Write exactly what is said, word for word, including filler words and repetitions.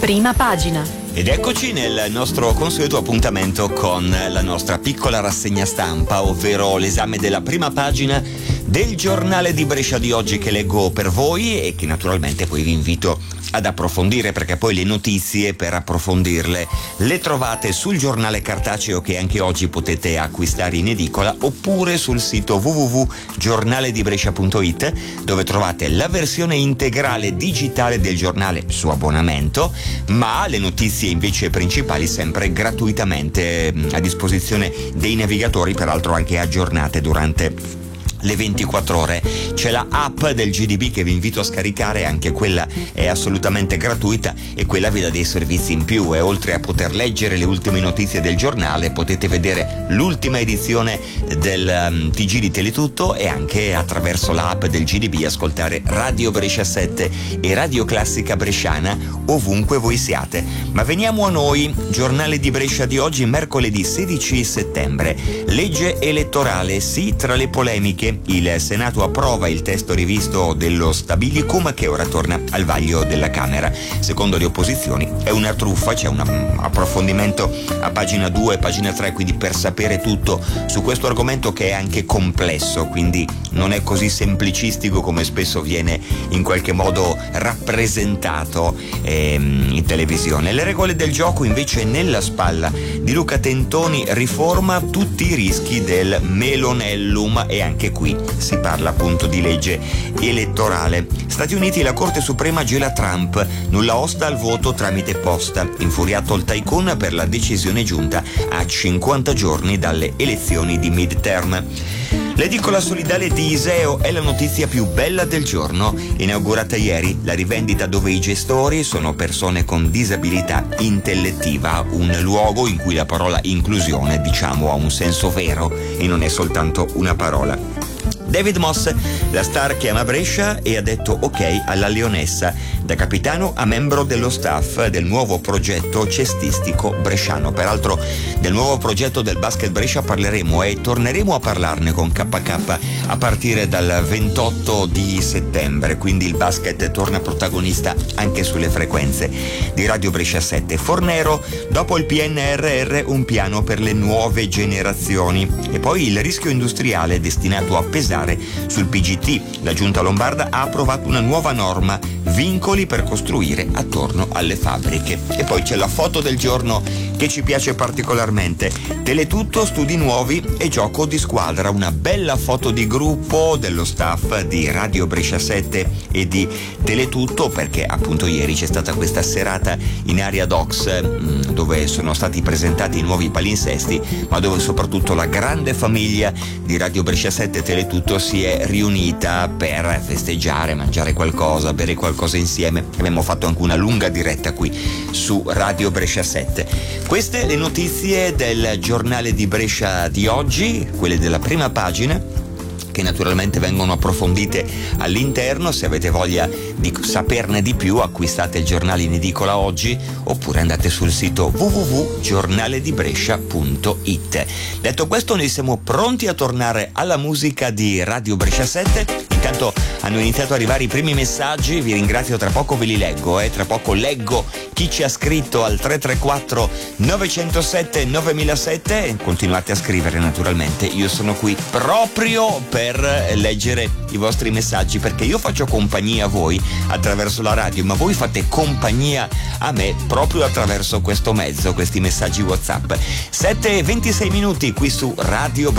Prima pagina. Ed eccoci nel nostro consueto appuntamento con la nostra piccola rassegna stampa, ovvero l'esame della prima pagina del giornale di Brescia di oggi, che leggo per voi e che naturalmente poi vi invito ad approfondire, perché poi le notizie per approfondirle le trovate sul giornale cartaceo, che anche oggi potete acquistare in edicola, oppure sul sito w w w punto giornale di brescia punto i t, dove trovate la versione integrale digitale del giornale su abbonamento, ma le notizie invece principali sempre gratuitamente a disposizione dei navigatori, peraltro anche aggiornate durante le ventiquattro ore. C'è la app del G D B che vi invito a scaricare, anche quella è assolutamente gratuita e quella vi dà dei servizi in più, e oltre a poter leggere le ultime notizie del giornale potete vedere l'ultima edizione del um, T G di Teletutto, e anche attraverso l'app del G D B ascoltare Radio Brescia sette e Radio Classica Bresciana ovunque voi siate. Ma veniamo a noi. Giornale di Brescia di oggi, mercoledì sedici settembre. Legge elettorale, sì tra le polemiche. Il Senato approva il testo rivisto dello Stabilicum, che ora torna al vaglio della Camera. Secondo le opposizioni è una truffa. C'è un approfondimento a pagina due, pagina tre, quindi per sapere tutto su questo argomento, che è anche complesso, quindi non è così semplicistico come spesso viene in qualche modo rappresentato ehm, in televisione. Le regole del gioco invece nella spalla di Luca Tentoni, riforma tutti i rischi del Melonellum, e anche qui si parla appunto di legge elettorale. Stati Uniti, la Corte Suprema gela Trump, nulla osta al voto tramite posta. Infuriato il tycoon per la decisione giunta a cinquanta giorni dalle elezioni di midterm. L'edicola solidale di Iseo è la notizia più bella del giorno. Inaugurata ieri la rivendita dove i gestori sono persone con disabilità intellettiva, un luogo in cui la parola inclusione, diciamo, ha un senso vero e non è soltanto una parola. David Moss, la star che ama Brescia e ha detto ok alla Leonessa, da capitano a membro dello staff del nuovo progetto cestistico bresciano. Peraltro del nuovo progetto del Basket Brescia parleremo e torneremo a parlarne con K K a partire dal ventotto di settembre, quindi il basket torna protagonista anche sulle frequenze di Radio Brescia sette. Fornero, dopo il P N R R un piano per le nuove generazioni, e poi il rischio industriale destinato a pesare sul P G T. La Giunta Lombarda ha approvato una nuova norma, vincoli per costruire attorno alle fabbriche. E poi c'è la foto del giorno che ci piace particolarmente. Teletutto, studi nuovi e gioco di squadra. Una bella foto di gruppo dello staff di Radio Brescia sette e di Teletutto, perché appunto ieri c'è stata questa serata in area Docs dove sono stati presentati i nuovi palinsesti, ma dove soprattutto la grande famiglia di Radio Brescia sette e Teletutto si è riunita per festeggiare, mangiare qualcosa, bere qualcosa insieme. Abbiamo fatto anche una lunga diretta qui su Radio Brescia sette. Queste le notizie del giornale di Brescia di oggi, quelle della prima pagina, che naturalmente vengono approfondite all'interno. Se avete voglia di saperne di più, acquistate il giornale in edicola oggi, oppure andate sul sito w w w punto giornale di brescia punto i t. Detto questo, noi siamo pronti a tornare alla musica di Radio Brescia sette. Intanto hanno iniziato ad arrivare i primi messaggi, vi ringrazio, tra poco ve li leggo, eh. tra poco leggo chi ci ha scritto al tre tre quattro nove zero sette nove zero zero sette. Continuate a scrivere naturalmente, io sono qui proprio per leggere i vostri messaggi, perché io faccio compagnia a voi attraverso la radio, ma voi fate compagnia a me proprio attraverso questo mezzo, questi messaggi WhatsApp. sette e ventisei minuti qui su Radio